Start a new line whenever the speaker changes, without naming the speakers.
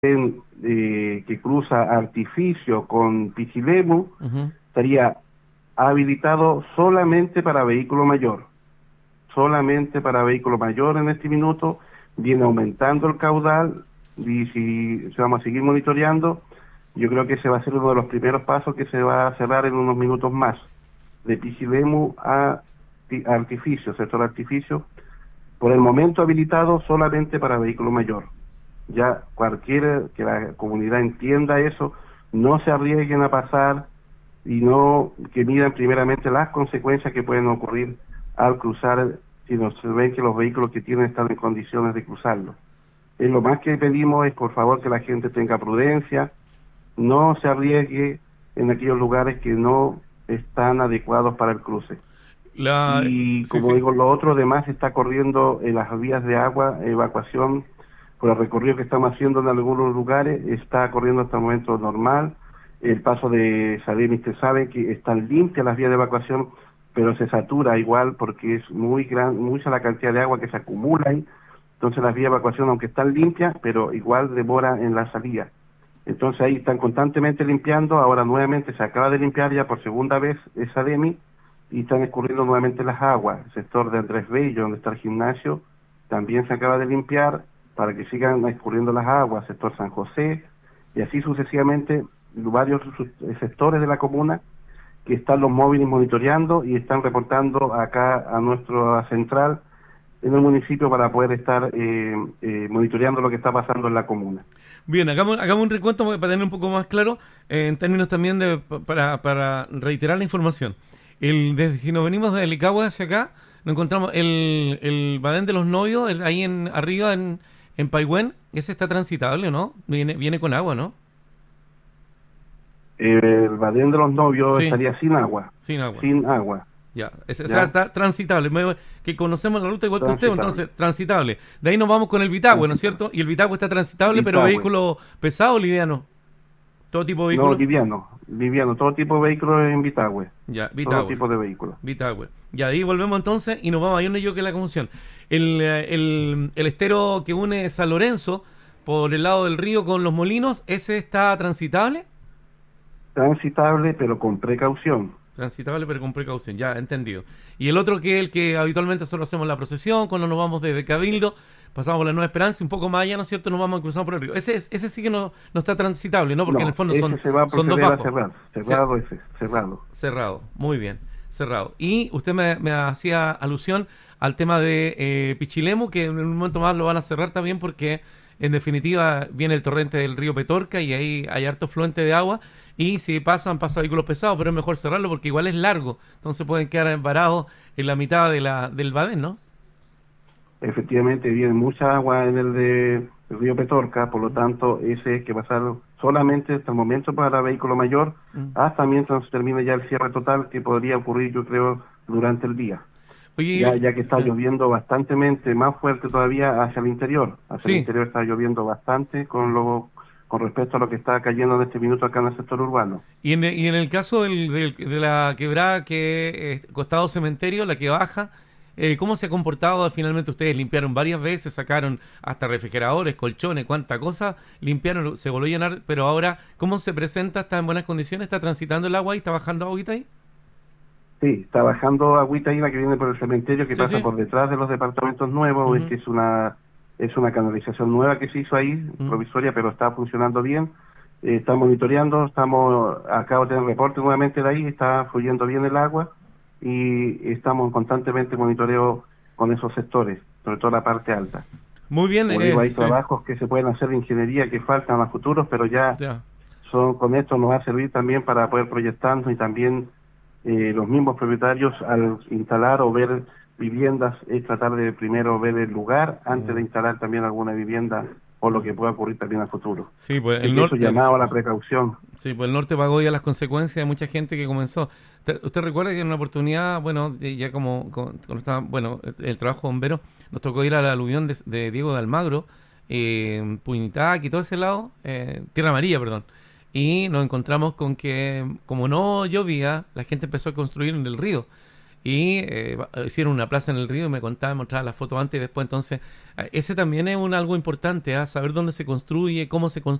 que cruza Artificio con Pichilemu
Ujú.
estaría habilitado solamente para vehículo mayor, solamente para vehículo mayor en este minuto. Viene aumentando el caudal y si vamos a seguir monitoreando, yo creo que ese va a ser uno de los primeros pasos que se va a cerrar en unos minutos más, de Pichilemu a Artificio, sector Artificio, por el momento habilitado solamente para vehículo mayor. Ya cualquiera que la comunidad entienda eso, no se arriesguen a pasar y no que midan primeramente las consecuencias que pueden ocurrir al cruzar si no se ven que los vehículos que tienen están en condiciones de cruzarlo. Lo más que pedimos es por favor que la gente tenga prudencia, no se arriesgue en aquellos lugares que no están adecuados para el cruce. Y
Sí,
como
sí.
digo, lo otro demás está corriendo en las vías de agua, evacuación por el recorrido que estamos haciendo en algunos lugares, está corriendo hasta el momento normal. El paso de Sademi, usted sabe que están limpias las vías de evacuación, pero se satura igual porque es muy gran, mucha la cantidad de agua que se acumula ahí. Entonces las vías de evacuación, aunque están limpias, pero igual demora en la salida. Entonces ahí están constantemente limpiando, ahora nuevamente se acaba de limpiar ya por segunda vez esa DEMI y están escurriendo nuevamente las aguas. El sector de Andrés Bello, donde está el gimnasio, también se acaba de limpiar para que sigan escurriendo las aguas, sector San José, y así sucesivamente varios sectores de la comuna que están los móviles monitoreando y están reportando acá a nuestra central en el municipio para poder estar monitoreando lo que está pasando en la comuna.
Bien, hagamos un recuento para tener un poco más claro, en términos también para reiterar la información. Desde si nos venimos de Helicagua hacia acá, nos encontramos el Badén de los Novios, ahí arriba en Paigüén. Ese está transitable, ¿no? Viene con agua, ¿no?
El Badén de los Novios
Sí,
estaría sin agua,
sin agua.
sin agua,
Ya, o sea,
¿ya?
está transitable. Que conocemos la ruta igual que usted,
Transitable.
entonces transitable. De ahí nos vamos con el Vitagüe, ¿no es
Transitable.
cierto? Y el Vitagüe está transitable, pero
Vitagüe.
vehículo pesado o liviano. Todo tipo de
No,
vehículo.
liviano, todo tipo de vehículos en Vitagüe,
Ya,
todo
Vitagüe.
tipo de vehículos.
Vitagüe. Ya, de ahí volvemos entonces y nos vamos a irnos yo que la confusión. El estero que une San Lorenzo por el lado del río con los molinos, ¿ese está transitable?
Transitable, pero con precaución.
Transitable pero con precaución, ya, entendido. Y el otro que es el que habitualmente solo hacemos la procesión, cuando nos vamos desde Cabildo, pasamos por la Nueva Esperanza y un poco más allá, ¿no es cierto?, nos vamos a cruzar por el río. Ese sí que no está transitable, ¿no? Porque en el
No,
fondo
ese se va a
son dos
proceder a
bajos.
cerrar,
Ce-
cerrado ese, cerrado.
Cerrado, muy bien, cerrado. Y usted me hacía alusión al tema de Pichilemu, que en un momento más lo van a cerrar también porque en definitiva viene el torrente del río Petorca y ahí hay harto fluente de agua y si pasan vehículos pesados, pero es mejor cerrarlo porque igual es largo, entonces pueden quedar varados en la mitad del Badén, ¿no?
Efectivamente, viene mucha agua en el río Petorca, por lo tanto, ese es que va a ser solamente hasta el momento para vehículo mayor,
Mm.
hasta mientras se termine ya el cierre total, que podría ocurrir, yo creo, durante el día.
Oye,
Ya que está
sí,
lloviendo bastantemente, más fuerte todavía hacia el
sí.
interior está lloviendo bastante con respecto a lo que está cayendo en este minuto acá en el sector urbano.
Y en el caso de la quebrada que costado cementerio, la que baja, ¿cómo se ha comportado finalmente ustedes? Limpiaron varias veces, sacaron hasta refrigeradores, colchones, cuánta cosa, limpiaron, se volvió a llenar, pero ahora, ¿cómo se presenta? ¿Está en buenas condiciones? ¿Está transitando el agua ahí? ¿Está bajando agüita ahí?
Sí, está bajando agüita ahí la que viene por el cementerio, que
Sí,
pasa
sí.
por detrás de los departamentos nuevos,
Ujú,
que es una canalización nueva que se hizo ahí,
ujú.
provisoria, pero está funcionando bien. Está monitoreando, acabo de tener reporte nuevamente de ahí, está fluyendo bien el agua y estamos en constantemente monitoreo con esos sectores, sobre todo la parte alta.
Muy bien,
Como digo, hay
sí,
trabajos que se pueden hacer de ingeniería que faltan a futuros, pero ya
ya.
con esto nos va a servir también para poder proyectarnos y también los mismos propietarios al instalar o ver viviendas es tratar de primero ver el lugar antes de
Mm.
instalar también alguna vivienda o lo que pueda ocurrir también a futuro.
Sí, pues
Así que eso llamado a la precaución.
sí, pues el norte pagó ya las consecuencias de mucha gente que comenzó. ¿Usted recuerda que en una oportunidad, bueno, ya cuando estaba, bueno, el trabajo bombero, nos tocó ir a la aluvión de Diego de Almagro, Puinitac y todo ese lado, Tierra Amarilla, perdón. Y nos encontramos con que, como no llovía, la gente empezó a construir en el río. y hicieron una plaza en el río y me contaba, mostraba las fotos antes y después. Entonces, ese también es algo importante, saber dónde se construye, cómo se construye